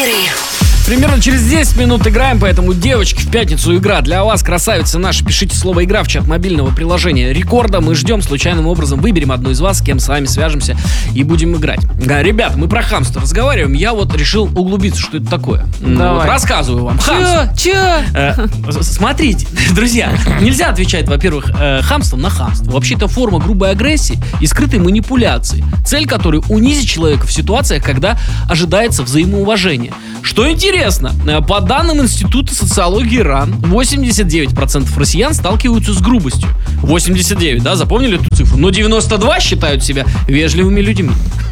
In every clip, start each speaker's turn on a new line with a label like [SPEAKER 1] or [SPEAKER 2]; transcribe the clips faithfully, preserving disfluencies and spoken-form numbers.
[SPEAKER 1] Вейкаперы.
[SPEAKER 2] Примерно через десять минут играем, поэтому, девочки, в пятницу игра для вас, красавицы наши. Пишите слово «игра» в чат мобильного приложения Рекорда. Мы ждем, случайным образом выберем одну из вас, с кем с вами свяжемся и будем играть. Ребят, мы про хамство разговариваем. Я вот решил углубиться, что это такое.
[SPEAKER 3] Давай.
[SPEAKER 2] Вот рассказываю вам.
[SPEAKER 3] Чё? Чё?
[SPEAKER 2] Э, смотрите, друзья, нельзя отвечать, во-первых, э, хамством на хамство. Вообще-то форма грубой агрессии и скрытой манипуляции, цель которой унизить человека в ситуациях, когда ожидается взаимоуважение. Что интересно, по данным Института социологии РАН, восемьдесят девять процентов россиян сталкиваются с грубостью. восемьдесят девять, да, запомнили эту цифру? Но девяносто два считают себя вежливыми людьми.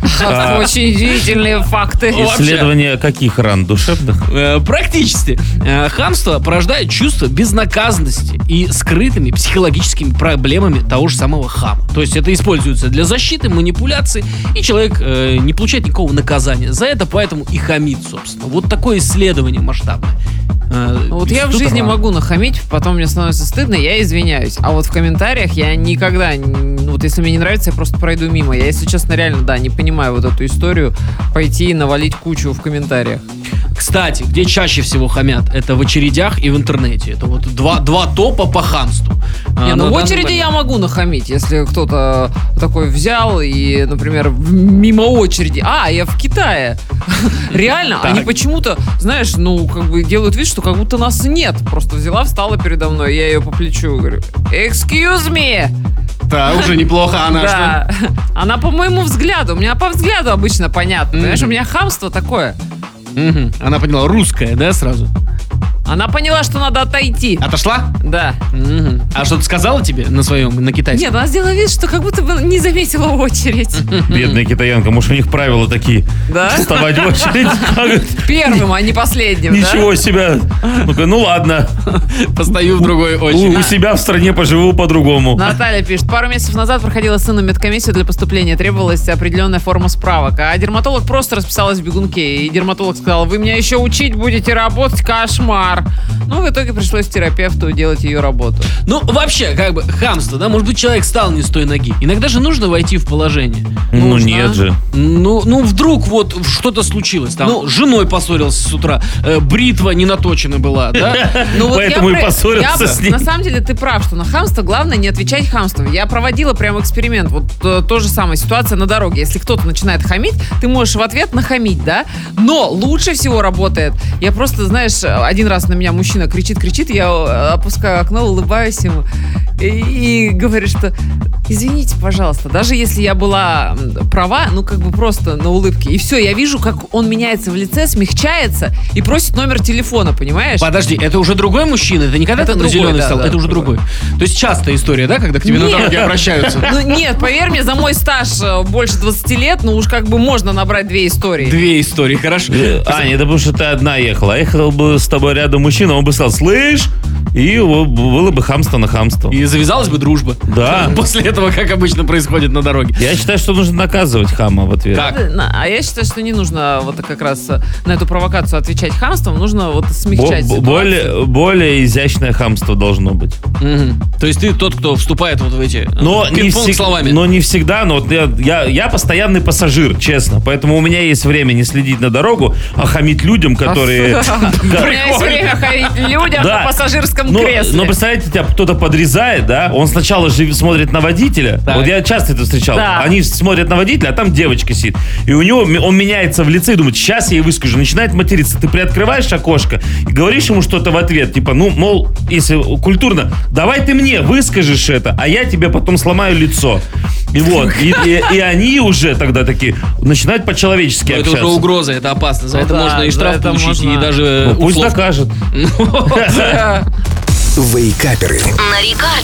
[SPEAKER 3] Очень удивительные факты.
[SPEAKER 4] Исследование каких ран? Душевных?
[SPEAKER 2] Э, Практически. Э, Хамство порождает чувство безнаказанности и скрытыми психологическими проблемами того же самого хама. То есть это используется для защиты, манипуляции, и человек э, не получает никакого наказания за это, поэтому и хамит, собственно. Вот такое исследование масштабное. Э,
[SPEAKER 3] Вот я в
[SPEAKER 2] Институт
[SPEAKER 3] жизни
[SPEAKER 2] РАН.
[SPEAKER 3] могу нахамить, потом мне становится стыдно, я извиняюсь. А вот в комментариях я никогда, ну, вот если мне не нравится, я просто пройду мимо. Я, если честно, реально, да, не понимаю вот эту историю, пойти и навалить кучу в комментариях.
[SPEAKER 2] Кстати, где чаще всего хамят? Это в очередях и в интернете. Это вот два, два топа по хамству.
[SPEAKER 3] Не,
[SPEAKER 2] А,
[SPEAKER 3] ну
[SPEAKER 2] на
[SPEAKER 3] в
[SPEAKER 2] данный
[SPEAKER 3] очереди
[SPEAKER 2] момент.
[SPEAKER 3] я могу нахамить, если кто-то такой взял и, например, в- мимо очереди. А, я в Китае. Реально,
[SPEAKER 2] Так.
[SPEAKER 3] они почему-то, знаешь, ну, как бы делают вид, что как будто нас нет. Просто взяла, встала передо мной, я ее по плечу говорю: excuse me!
[SPEAKER 2] Да, уже неплохо она, что ли?
[SPEAKER 3] Да. Она по моему взгляду, у меня по взгляду обычно понятно. Понимаешь, у меня хамство такое.
[SPEAKER 2] Мгм. Она поняла, русская, да, сразу?
[SPEAKER 3] Она поняла, что надо отойти.
[SPEAKER 2] Отошла?
[SPEAKER 3] Да.
[SPEAKER 2] Мгм. А что-то сказала тебе на своем, на китайском?
[SPEAKER 3] Нет, она сделала вид, что как будто бы не заметила очередь.
[SPEAKER 4] Бедная китаянка, может, у них правила такие.
[SPEAKER 3] Да?
[SPEAKER 4] Вставать в очередь.
[SPEAKER 3] Первым, а не последним, да?
[SPEAKER 4] Ничего себе. Ну-ка, ну ладно.
[SPEAKER 2] Постою в другой
[SPEAKER 4] У,
[SPEAKER 2] очереди.
[SPEAKER 4] у себя в стране поживу по-другому.
[SPEAKER 3] Наталья пишет: пару месяцев назад проходила с сыном медкомиссию для поступления. Требовалась определенная форма справок. А дерматолог просто расписалась в бегунке. И дерматолог сказал: вы меня еще учить будете, работать, кошмар. Ну, в итоге пришлось терапевту делать ее работу.
[SPEAKER 2] Ну, вообще, как бы, хамство, да? Может быть, человек встал не с той ноги. Иногда же нужно войти в положение.
[SPEAKER 4] Ну
[SPEAKER 3] Нужно.
[SPEAKER 4] нет же.
[SPEAKER 2] Ну, ну вдруг вот что-то случилось. Там
[SPEAKER 3] Ну,
[SPEAKER 2] с женой поссорился с утра, э, бритва не наточена была, да?
[SPEAKER 3] Ну, вот
[SPEAKER 4] Поэтому
[SPEAKER 3] я
[SPEAKER 4] и
[SPEAKER 3] про-
[SPEAKER 4] поссорился
[SPEAKER 3] я-
[SPEAKER 4] с ней.
[SPEAKER 3] На самом деле ты прав, что на хамство главное не отвечать хамством. Я проводила прям эксперимент. Вот э, то же самое, ситуация на дороге. Если кто-то начинает хамить, ты можешь в ответ нахамить, да? Но лучше всего работает. Я просто, знаешь, один раз на меня мужчина кричит, кричит, я э, опускаю окно, улыбаюсь ему и, и говорю, что извините, пожалуйста, даже если я была м, права, ну как бы просто на улыбке. И все, я вижу, как он меняется в лице, смягчается и просит номер телефона, понимаешь?
[SPEAKER 2] Подожди, это уже другой мужчина? Это не когда
[SPEAKER 3] Это
[SPEAKER 2] ты на
[SPEAKER 3] другой,
[SPEAKER 2] зеленый
[SPEAKER 3] да,
[SPEAKER 2] стал,
[SPEAKER 3] да,
[SPEAKER 2] это уже
[SPEAKER 3] другой.
[SPEAKER 2] другой. То есть частая история, да, когда к тебе на
[SPEAKER 3] Нет.
[SPEAKER 2] дороге обращаются?
[SPEAKER 3] Ну нет, поверь мне, за мой стаж э, больше двадцати лет, ну уж как бы можно набрать две истории.
[SPEAKER 2] Две истории, хорошо.
[SPEAKER 4] Э, Аня, это потому что ты одна ехала. А ехал бы с тобой рядом мужчина, он бы сказал: слышь, и его было бы хамство на хамство.
[SPEAKER 2] И завязалась бы дружба.
[SPEAKER 4] Да.
[SPEAKER 2] После этого, как обычно происходит на дороге.
[SPEAKER 4] Я считаю, что нужно наказывать хама в ответ.
[SPEAKER 2] Как?
[SPEAKER 3] На- А я считаю, что не нужно вот как раз э, на эту провокацию отвечать хамством, нужно вот смягчать
[SPEAKER 4] Бо-
[SPEAKER 3] ситуацию.
[SPEAKER 4] более, более изящное хамство должно быть.
[SPEAKER 2] Мгм. То есть ты тот, кто вступает вот в эти
[SPEAKER 4] Но
[SPEAKER 2] э,
[SPEAKER 4] не,
[SPEAKER 2] пинг-понг
[SPEAKER 4] всег-
[SPEAKER 2] словами.
[SPEAKER 4] но не всегда. Но вот я, я, я постоянный пассажир, честно. Поэтому у меня есть время не следить на дорогу, а хамить людям, которые...
[SPEAKER 3] У меня есть время ходить людям
[SPEAKER 4] Да.
[SPEAKER 3] на пассажирском
[SPEAKER 4] Но,
[SPEAKER 3] кресле.
[SPEAKER 4] но представляете, тебя кто-то подрезает, да? Он сначала же смотрит на водителя.
[SPEAKER 2] Так.
[SPEAKER 4] Вот я часто это встречал.
[SPEAKER 3] Да.
[SPEAKER 4] Они смотрят на водителя, а там девочка сидит. И у него м- он меняется в лице и думает: сейчас я ей выскажу. Начинает материться. Ты приоткрываешь окошко и говоришь ему что-то в ответ. Типа, ну, мол, если культурно, давай ты мне выскажешь это, а я тебе потом сломаю лицо. И вот. И, и- и они уже тогда такие начинают по-человечески
[SPEAKER 2] Но это
[SPEAKER 4] общаться.
[SPEAKER 2] уже угроза, это опасно. За
[SPEAKER 3] Ну
[SPEAKER 2] это
[SPEAKER 3] да,
[SPEAKER 2] можно и
[SPEAKER 3] за
[SPEAKER 2] штраф
[SPEAKER 3] это
[SPEAKER 2] получить,
[SPEAKER 3] можно.
[SPEAKER 2] и даже
[SPEAKER 4] Ну, пусть
[SPEAKER 2] условно.
[SPEAKER 4] докажет.
[SPEAKER 1] Вейкаперы.
[SPEAKER 5] На Река